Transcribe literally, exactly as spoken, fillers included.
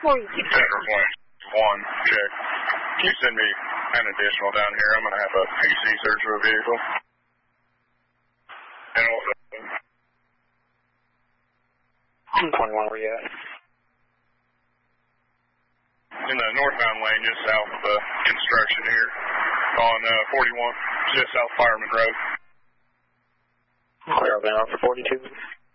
for you. Denver point one, check. Can you send me an additional down here? I'm going to have a P C search for a vehicle. And also... twenty-one, where you at? In the northbound lane, just south of the construction here, on uh, forty-one, just south Fireman Road. Clear bound for forty-two.